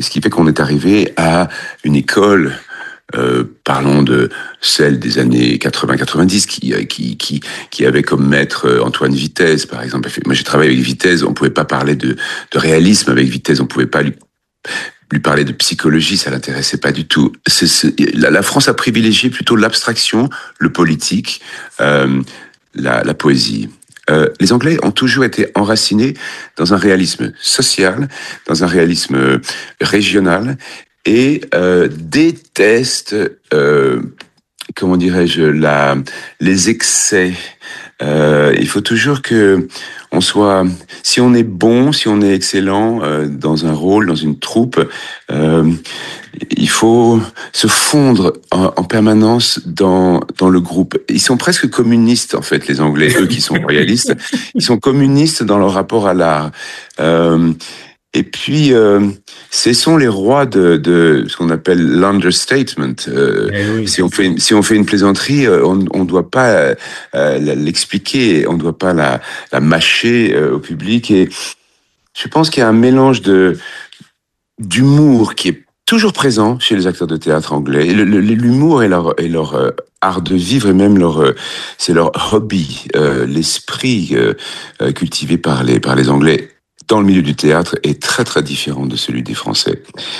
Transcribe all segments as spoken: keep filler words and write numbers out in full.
ce qui fait qu'on est arrivé à une école, euh, parlons de celle des années quatre-vingts quatre-vingt-dix, qui, qui, qui, qui avait comme maître Antoine Vitesse, par exemple. Moi, j'ai travaillé avec Vitesse, on pouvait pas parler de, de réalisme avec Vitesse, on pouvait pas lui lui parler de psychologie, ça l'intéressait pas du tout. C'est, c'est, la, la France a privilégié plutôt l'abstraction, le politique, euh, la, la poésie. Euh, les Anglais ont toujours été enracinés dans un réalisme social, dans un réalisme régional, et euh, détestent, euh, comment dirais-je, la, les excès. Euh, il faut toujours que on soit, si on est bon, si on est excellent euh, dans un rôle, dans une troupe, euh, il faut se fondre en, en permanence dans dans le groupe. Ils sont presque communistes en fait, les Anglais, eux qui sont royalistes, ils sont communistes dans leur rapport à l'art. Euh, Et puis, euh, ce sont les rois de, de ce qu'on appelle l'understatement. Euh, oui, si on fait une, si on fait une plaisanterie, on on doit pas euh, l'expliquer, on doit pas la la mâcher euh, au public. Et je pense qu'il y a un mélange de d'humour qui est toujours présent chez les acteurs de théâtre anglais. Et le, le, l'humour est leur est leur euh, art de vivre et même leur euh, c'est leur hobby, euh, l'esprit euh, cultivé par les par les Anglais dans le milieu du théâtre est très très différent de celui des Français.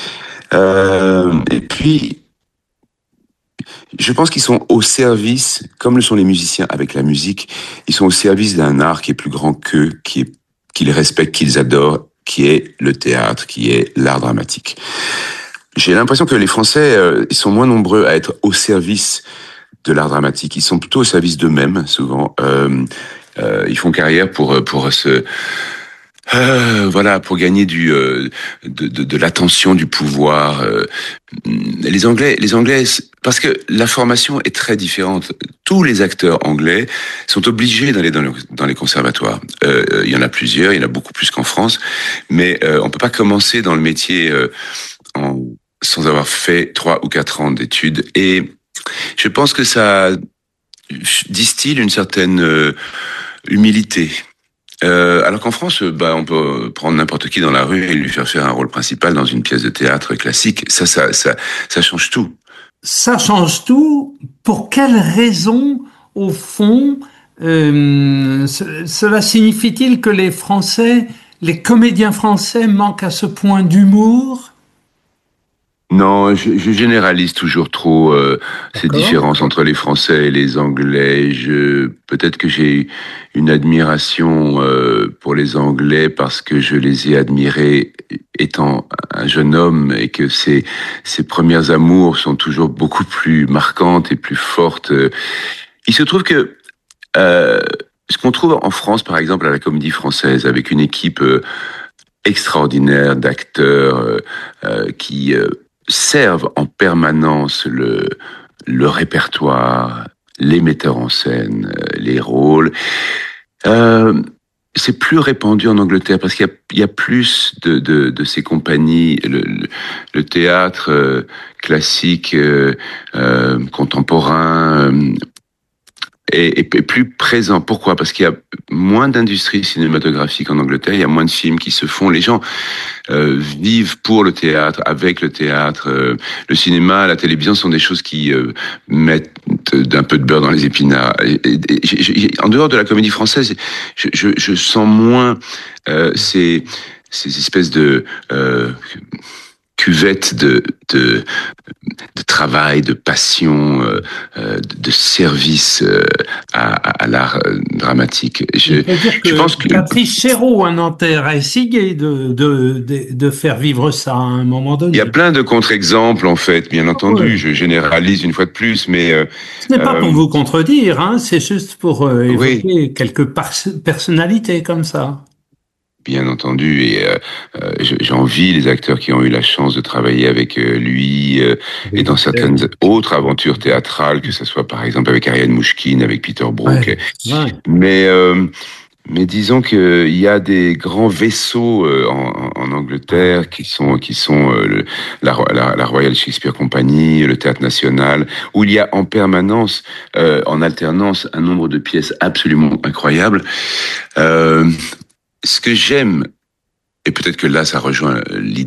Euh, et puis, je pense qu'ils sont au service, comme le sont les musiciens avec la musique, ils sont au service d'un art qui est plus grand qu'eux, qui est, qu'ils respectent, qu'ils adorent, qui est le théâtre, qui est l'art dramatique. J'ai l'impression que les Français, euh, ils sont moins nombreux à être au service de l'art dramatique. Ils sont plutôt au service d'eux-mêmes, souvent. Euh, euh, ils font carrière pour pour se Euh, voilà, pour gagner du euh, de, de, de l'attention, du pouvoir. Euh, les Anglais, les Anglais, parce que la formation est très différente. Tous les acteurs anglais sont obligés d'aller dans, le, dans les conservatoires. Euh, il y en a plusieurs, il y en a beaucoup plus qu'en France, mais euh, on peut pas commencer dans le métier euh, en, sans avoir fait trois ou quatre ans d'études. Et je pense que ça distille une certaine euh, humilité. Euh, alors qu'en France, bah, on peut prendre n'importe qui dans la rue et lui faire faire un rôle principal dans une pièce de théâtre classique. Ça, ça, ça, ça change tout. Ça change tout. Pour quelle raison, au fond, euh, ce, cela signifie-t-il que les Français, les comédiens français manquent à ce point d'humour? Non, je, je généralise toujours trop euh, ces différences entre les Français et les Anglais. Je peut-être que j'ai une admiration euh, pour les Anglais parce que je les ai admirés étant un jeune homme et que ces ces premières amours sont toujours beaucoup plus marquantes et plus fortes. Il se trouve que euh, ce qu'on trouve en France, par exemple, à la Comédie Française, avec une équipe euh, extraordinaire d'acteurs euh, euh, qui euh, servent en permanence le, le répertoire, les metteurs en scène, les rôles. Euh, c'est plus répandu en Angleterre parce qu'il y a, il y a plus de, de, de ces compagnies. Le, le, le théâtre euh, classique, euh, euh, contemporain, euh, est, est plus présent. Pourquoi ? Parce qu'il y a moins d'industrie cinématographique en Angleterre, il y a moins de films qui se font. Les gens euh, vivent pour le théâtre, avec le théâtre. Euh, le cinéma, la télévision sont des choses qui euh, mettent d'un peu de beurre dans les épinards. Et, et, et, en dehors de la comédie française, je, je, je sens moins euh, ces, ces espèces de... Euh, cuvette de, de, de travail, de passion, euh, de, de service euh, à, à l'art euh, dramatique. Je, je pense que Patrice Chéreau, un Nanterre, a essayé de, de, de, de faire vivre ça à un moment donné. Il y a plein de contre-exemples, en fait, bien entendu. Ouais. Je généralise une fois de plus, mais... Euh, Ce n'est pas euh, pour vous contredire, hein, c'est juste pour euh, évoquer oui. quelques personnalités comme ça. Bien entendu, et euh, euh, j'envie les acteurs qui ont eu la chance de travailler avec euh, lui euh, oui, et dans certaines oui. autres aventures théâtrales, que ce soit par exemple avec Ariane Mouchkine, avec Peter Brook. Ouais, ouais. Mais euh, mais disons que il y a des grands vaisseaux euh, en, en Angleterre qui sont qui sont euh, le, la, la, la Royal Shakespeare Company, le Théâtre National, où il y a en permanence, euh, en alternance, un nombre de pièces absolument incroyables. Euh, Ce que j'aime, et peut-être que là ça rejoint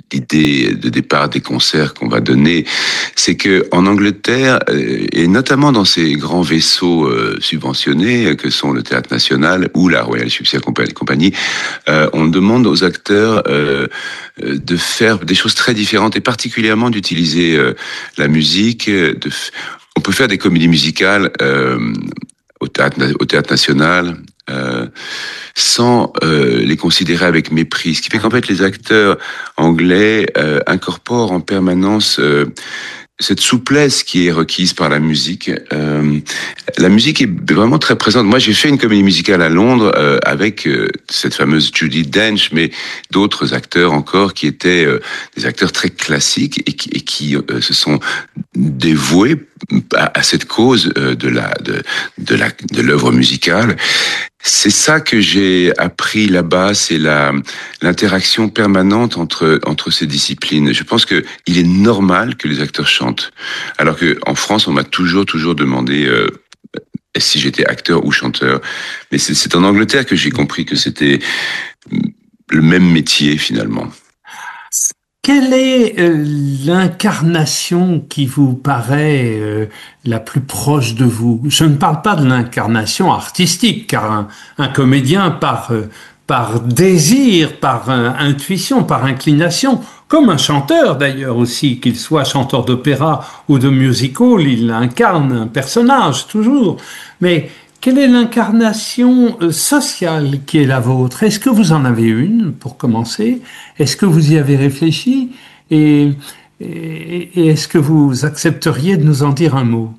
l'idée de départ des concerts qu'on va donner, c'est que en Angleterre, et notamment dans ces grands vaisseaux euh, subventionnés que sont le Théâtre National ou la Royal Shakespeare Company, euh, on demande aux acteurs euh, de faire des choses très différentes et particulièrement d'utiliser euh, la musique. De f... On peut faire des comédies musicales euh, au théâtre, au théâtre national. Euh, sans euh, les considérer avec mépris. Ce qui fait qu'en fait, les acteurs anglais euh, incorporent en permanence euh, cette souplesse qui est requise par la musique. Euh, la musique est vraiment très présente. Moi, j'ai fait une comédie musicale à Londres euh, avec euh, cette fameuse Judi Dench, mais d'autres acteurs encore qui étaient euh, des acteurs très classiques et qui, et qui euh, se sont dévoués à, à cette cause euh, de la de de la de l'œuvre musicale. C'est ça que j'ai appris là-bas, c'est la l'interaction permanente entre entre ces disciplines. Je pense que il est normal que les acteurs chantent, alors que en France, on m'a toujours toujours demandé euh, si j'étais acteur ou chanteur. Mais c'est, c'est en Angleterre que j'ai compris que c'était le même métier finalement. Quelle est euh, l'incarnation qui vous paraît euh, la plus proche de vous? Je ne parle pas de l'incarnation artistique, car un, un comédien, par, euh, par désir, par euh, intuition, par inclination, comme un chanteur d'ailleurs aussi, qu'il soit chanteur d'opéra ou de musical, il incarne un personnage toujours. Mais quelle est l'incarnation euh, sociale qui est la vôtre? Est-ce que vous en avez une, pour commencer? Est-ce que vous y avez réfléchi? Et, et, et est-ce que vous accepteriez de nous en dire un mot?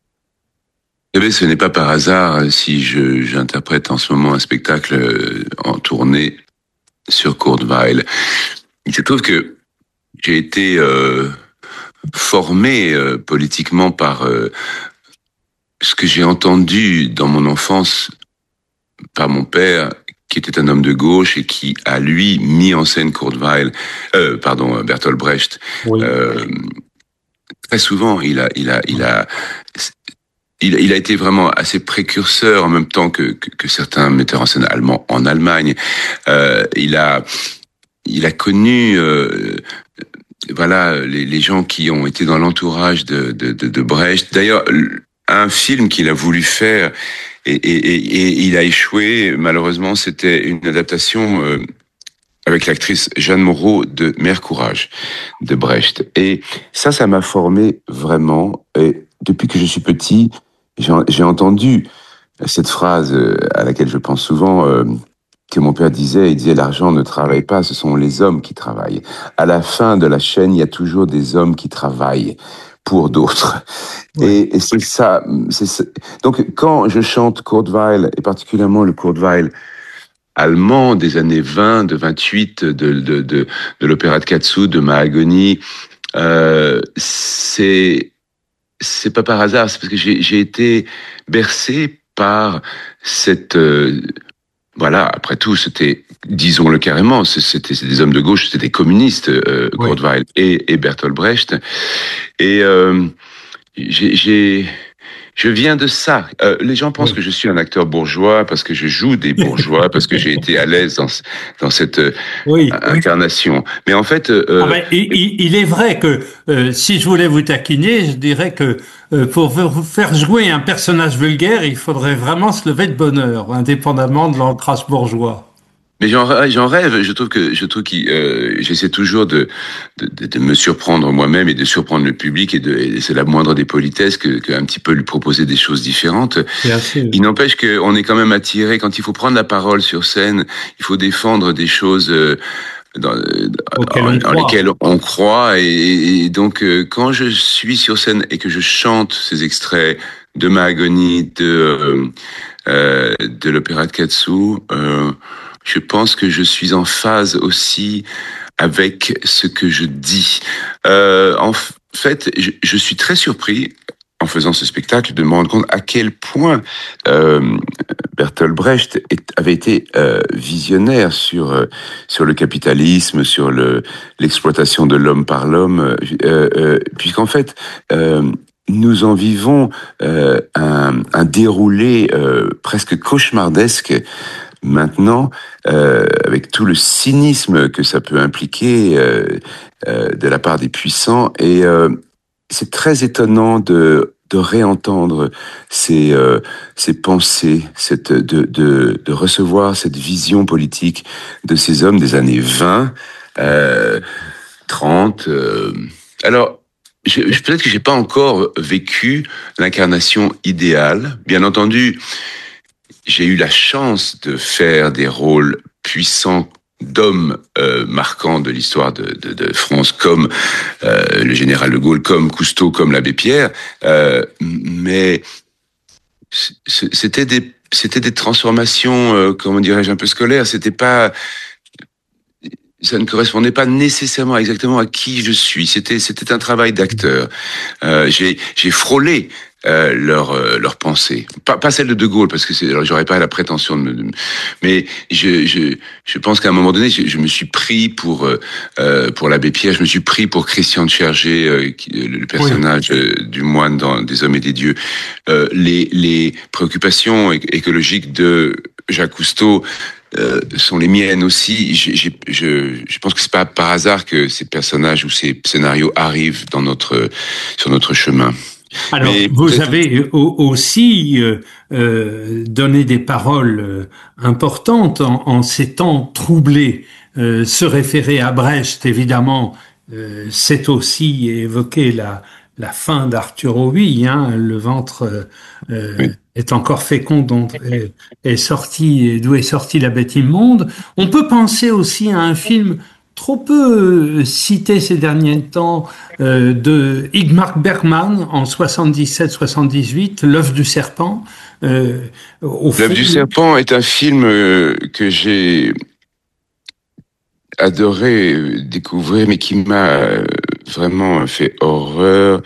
Vous savez, ce n'est pas par hasard si je, j'interprète en ce moment un spectacle en tournée sur Kurt Weill. Il se trouve que j'ai été euh, formé euh, politiquement par euh, ce que j'ai entendu dans mon enfance par mon père, qui était un homme de gauche et qui a lui mis en scène Kurt Weill, euh, pardon, Bertolt Brecht. Oui. Euh, très souvent, il a, il a, il a, il, il a été vraiment assez précurseur en même temps que, que, que certains metteurs en scène allemands en Allemagne. Euh, il a, il a connu. Euh, voilà les, les gens qui ont été dans l'entourage de, de, de, de Brecht. D'ailleurs, un film qu'il a voulu faire et, et, et, et il a échoué. Malheureusement, c'était une adaptation euh, avec l'actrice Jeanne Moreau de Mère Courage de Brecht. Et ça, ça m'a formé vraiment. Et depuis que je suis petit, j'ai, j'ai entendu cette phrase à laquelle je pense souvent. Euh, que mon père disait, il disait l'argent ne travaille pas, ce sont les hommes qui travaillent. À la fin de la chaîne, il y a toujours des hommes qui travaillent pour d'autres. Ouais. Et, et c'est ça, c'est ça. Donc quand je chante Kurt Weill, et particulièrement le Kurt Weill allemand des années vingt, de vingt-huit, de, de, de, de l'opéra de Katsu, de Mahagoni, euh, c'est, c'est pas par hasard, c'est parce que j'ai, j'ai été bercé par cette... Euh, Voilà, après tout, c'était, disons-le carrément, c'était, c'était des hommes de gauche, c'était des communistes, euh, oui. Kurt Weill et, et Bertolt Brecht. Et euh, j'ai, j'ai, je viens de ça. Euh, les gens pensent oui. que je suis un acteur bourgeois parce que je joue des bourgeois, parce que j'ai été à l'aise dans, dans cette oui. incarnation. Mais en fait... Euh, ah ben, il, il est vrai que euh, si je voulais vous taquiner, je dirais que euh, pour vous faire jouer un personnage vulgaire, il faudrait vraiment se lever de bonne heure, indépendamment de l'ancrage bourgeois. Mais j'en, j'en rêve. Je trouve que je trouve que euh, j'essaie toujours de, de de me surprendre moi-même et de surprendre le public et, de, et c'est la moindre des politesses que, que un petit peu lui proposer des choses différentes. Bien sûr. Il n'empêche qu'on est quand même attiré quand il faut prendre la parole sur scène. Il faut défendre des choses euh, dans, en, en lesquelles on croit et, et donc euh, quand je suis sur scène et que je chante ces extraits de Mahagoni, de euh, euh, de l'opéra de Katsu. Euh, Je pense que je suis en phase aussi avec ce que je dis. Euh, en fait, je, je suis très surpris en faisant ce spectacle de me rendre compte à quel point euh, Bertolt Brecht est, avait été euh, visionnaire sur euh, sur le capitalisme, sur le l'exploitation de l'homme par l'homme, euh, euh, puisqu'en fait. Euh, Nous en vivons euh, un, un déroulé euh, presque cauchemardesque maintenant, euh, avec tout le cynisme que ça peut impliquer euh, euh, de la part des puissants. Et euh, c'est très étonnant de de réentendre ces euh, ces pensées, cette de de de recevoir cette vision politique de ces hommes des années vingt, euh, trente. Euh, alors, je, je, peut-être que j'ai pas encore vécu l'incarnation idéale. Bien entendu, j'ai eu la chance de faire des rôles puissants d'hommes euh, marquants de l'histoire de, de, de France, comme euh, le général de Gaulle, comme Cousteau, comme l'abbé Pierre. Euh, mais c'était des c'était des transformations, euh, comment dirais-je, un peu scolaires. C'était pas ça ne correspondait pas nécessairement exactement à qui je suis. C'était c'était un travail d'acteur. Euh, j'ai j'ai frôlé euh, leur euh, leur pensée, pas pas celle de De Gaulle parce que c'est, alors j'aurais pas la prétention de me, de, mais je je je pense qu'à un moment donné je, je me suis pris pour euh, pour l'abbé Pierre, je me suis pris pour Christian de Chergé, euh, qui, le personnage oui. euh, du moine dans Des Hommes et des Dieux. Euh, les les préoccupations écologiques de Jacques Cousteau Euh, sont les miennes aussi. J'ai, j'ai, je, je pense que c'est pas par hasard que ces personnages ou ces scénarios arrivent dans notre, sur notre chemin. Alors, mais vous peut-être... avez aussi euh, euh, donné des paroles euh, importantes en, en ces temps troublés. Euh, se référer à Brecht, évidemment, euh, c'est aussi évoquer la, la fin d'Arthur Overy, hein, le ventre euh, oui. est encore fécond, dont est, est sorti, d'où est sortie la bête immonde. On peut penser aussi à un film trop peu cité ces derniers temps euh, de Ingmar Bergman en soixante-dix-sept soixante-dix-huit, L'œuf du serpent. Euh, au L'œuf fond... du serpent est un film euh, que j'ai adoré découvrir, mais qui m'a vraiment fait horreur.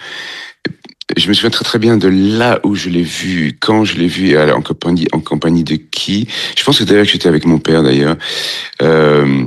Je me souviens très très bien de là où je l'ai vu, quand je l'ai vu, en compagnie, en compagnie de qui. Je pense que d'ailleurs que j'étais avec mon père d'ailleurs. Euh,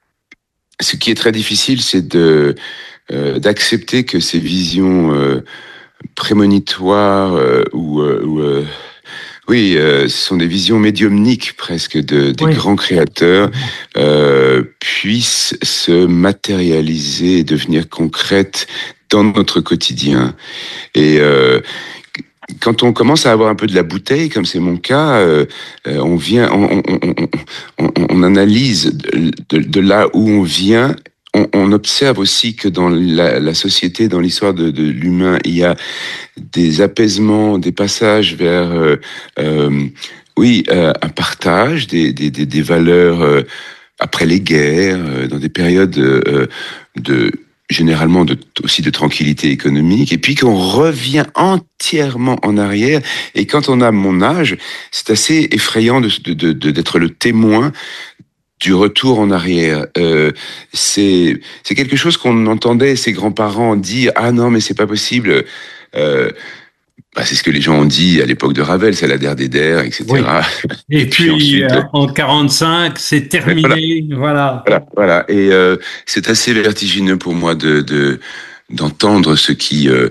ce qui est très difficile, c'est de euh, d'accepter que ces visions euh, prémonitoires euh, ou, euh, ou euh, oui, euh, ce sont des visions médiumniques presque de, des oui. grands créateurs, euh, puissent se matérialiser et devenir concrètes dans notre quotidien. Et euh, quand on commence à avoir un peu de la bouteille, comme c'est mon cas, euh, on vient, on, on, on, on, on analyse de, de, de là où on vient. On, on observe aussi que dans la, la société, dans l'histoire de, de l'humain, il y a des apaisements, des passages vers, euh, euh, oui, euh, un partage des, des, des, des valeurs euh, après les guerres, euh, dans des périodes euh, de généralement de, aussi de tranquillité économique, et puis qu'on revient entièrement en arrière. Et quand on a mon âge, c'est assez effrayant de, de, de, d'être le témoin du retour en arrière. Euh, c'est, c'est quelque chose qu'on entendait ses grands-parents dire « Ah non, mais c'est pas possible euh, ». Bah, c'est ce que les gens ont dit à l'époque de Ravel, c'est la der des der, et cetera. Oui. Et, et puis, puis ensuite, euh, en quarante-cinq, c'est terminé, voilà. Voilà, voilà. voilà. Et euh, c'est assez vertigineux pour moi de, de d'entendre ce qui euh,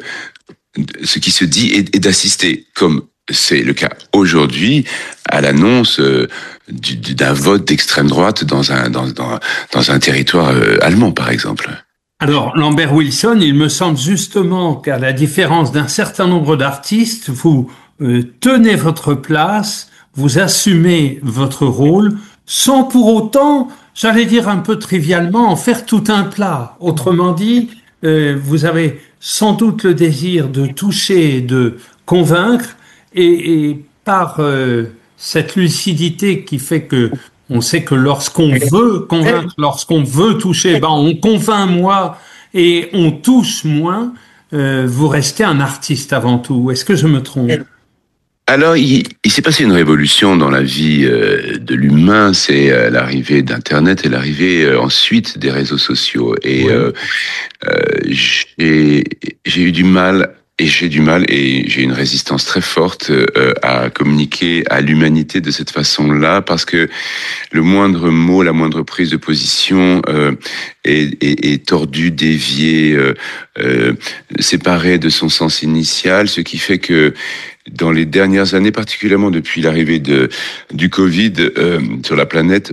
ce qui se dit et, et d'assister, comme c'est le cas aujourd'hui, à l'annonce euh, du, d'un vote d'extrême droite dans un dans dans, dans un territoire euh, allemand, par exemple. Alors, Lambert Wilson, il me semble justement qu'à la différence d'un certain nombre d'artistes, vous euh, tenez votre place, vous assumez votre rôle, sans pour autant, j'allais dire un peu trivialement, en faire tout un plat. Autrement dit, euh, vous avez sans doute le désir de toucher, de convaincre, et, et par euh, cette lucidité qui fait que on sait que lorsqu'on veut convaincre, lorsqu'on veut toucher, ben on convainc moins et on touche moins. Euh, vous restez un artiste avant tout. Est-ce que je me trompe? Alors, il, il s'est passé une révolution dans la vie euh, de l'humain, c'est euh, l'arrivée d'Internet et l'arrivée euh, ensuite des réseaux sociaux. Et oui. euh, euh, j'ai, j'ai eu du mal et j'ai du mal et j'ai une résistance très forte euh, à communiquer à l'humanité de cette façon-là, parce que le moindre mot, la moindre prise de position euh, est, est, est tordu, dévié, euh, euh, séparé de son sens initial, ce qui fait que dans les dernières années, particulièrement depuis l'arrivée de du Covid euh, sur la planète,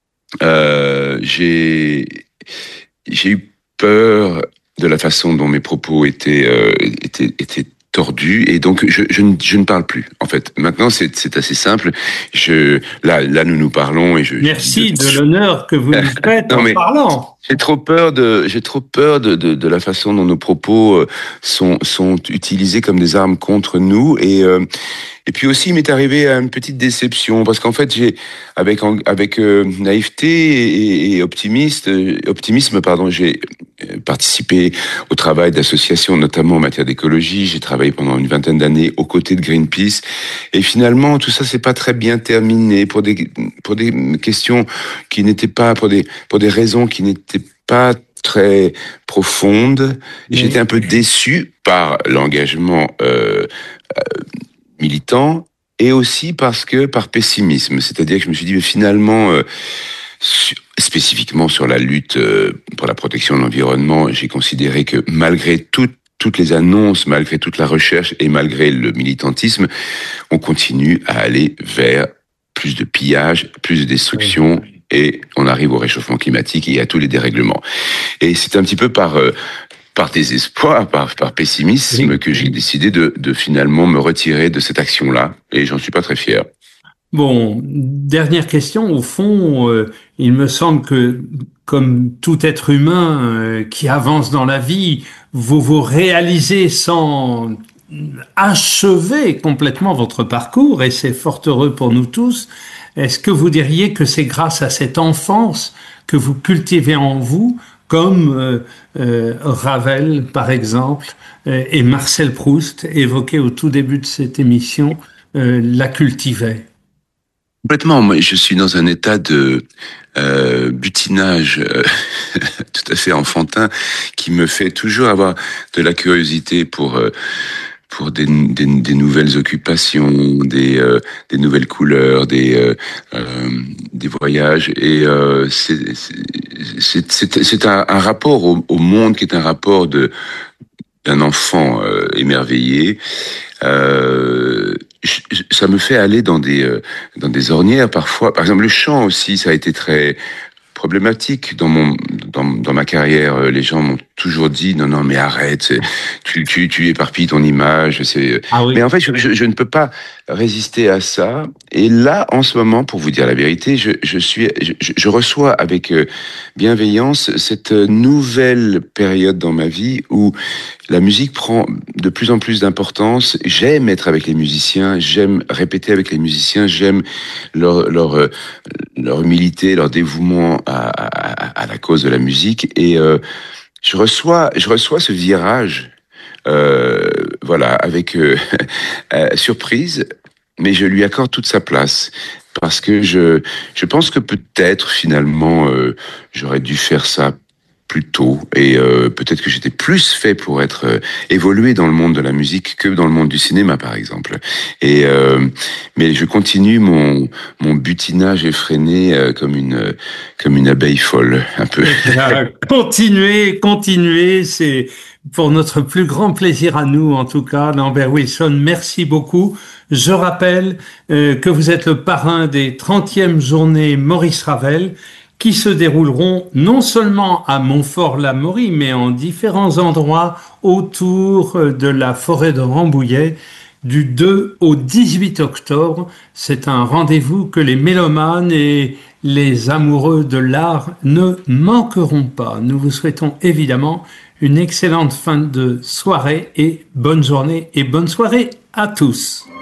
euh, j'ai j'ai eu peur de la façon dont mes propos étaient euh, étaient étaient tordus, et donc je, je, ne, je ne parle plus. En fait, maintenant c'est c'est assez simple. Je là là nous nous parlons et je Merci je, de l'honneur que vous nous faites non en mais parlant. j'ai trop peur de j'ai trop peur de, de de la façon dont nos propos sont sont utilisés comme des armes contre nous, et euh, et puis aussi, il m'est arrivé une petite déception, parce qu'en fait, j'ai, avec, avec euh, naïveté et, et optimiste, optimisme, pardon, j'ai participé au travail d'associations, notamment en matière d'écologie. J'ai travaillé pendant une vingtaine d'années aux côtés de Greenpeace. Et finalement, tout ça, c'est pas très bien terminé pour des, pour des questions qui n'étaient pas, pour des, pour des raisons qui n'étaient pas très profondes. Et j'étais un peu déçu par l'engagement, euh, militant, et aussi parce que par pessimisme, c'est-à-dire que je me suis dit mais finalement euh, su- spécifiquement sur la lutte euh, pour la protection de l'environnement, j'ai considéré que malgré tout, toutes les annonces, malgré toute la recherche et malgré le militantisme, on continue à aller vers plus de pillage, plus de destruction, et on arrive au réchauffement climatique et à tous les dérèglements. Et c'est un petit peu par euh, par désespoir, par, par pessimisme, que j'ai décidé de, de finalement me retirer de cette action-là, et j'en suis pas très fier. Bon, dernière question. Au fond, euh, il me semble que, comme tout être humain euh, qui avance dans la vie, vous vous réalisez sans achever complètement votre parcours, et c'est fort heureux pour nous tous. Est-ce que vous diriez que c'est grâce à cette enfance que vous cultivez en vous, comme euh, euh, Ravel, par exemple, euh, et Marcel Proust, évoqués au tout début de cette émission, euh, la cultivaient? Complètement, moi je suis dans un état de euh, butinage euh, tout à fait enfantin, qui me fait toujours avoir de la curiosité pour euh, pour des, des, des nouvelles occupations, des euh, des nouvelles couleurs, des euh, euh, des voyages, et euh, c'est c'est c'est c'est un, un rapport au, au monde qui est un rapport de d'un enfant euh, émerveillé. Euh, je- ça me fait aller dans des euh, dans des ornières parfois. Par exemple, le chant aussi, ça a été très problématique dans mon dans, dans ma carrière. Les gens m'ont toujours dit non non mais arrête, c'est- tu tu tu éparpilles ton image. C'est Ah mais oui. en fait je, je, je ne peux pas résister à ça. Et là en ce moment, pour vous dire la vérité, je je suis je, je reçois avec euh, bienveillance cette nouvelle période dans ma vie où la musique prend de plus en plus d'importance. J'aime être avec les musiciens, j'aime répéter avec les musiciens, j'aime leur leur euh, leur humilité, leur dévouement à, à, à la cause de la musique. Et euh, je reçois je reçois ce virage, euh, voilà, avec euh, euh, surprise, mais je lui accorde toute sa place. Parce que je, je pense que peut-être finalement euh, j'aurais dû faire ça plus tôt, et euh, peut-être que j'étais plus fait pour être euh, évolué dans le monde de la musique que dans le monde du cinéma par exemple. Et euh, mais je continue mon mon butinage effréné euh, comme une comme une abeille folle un peu. Continuez, continuez, c'est pour notre plus grand plaisir à nous, en tout cas. Lambert Wilson, merci beaucoup. Je rappelle euh, que vous êtes le parrain des trentièmes journées Maurice Ravel, qui se dérouleront non seulement à Montfort-l'Amaury, mais en différents endroits autour de la forêt de Rambouillet, du deux au dix-huit octobre. C'est un rendez-vous que les mélomanes et les amoureux de l'art ne manqueront pas. Nous vous souhaitons évidemment une excellente fin de soirée et bonne journée et bonne soirée à tous.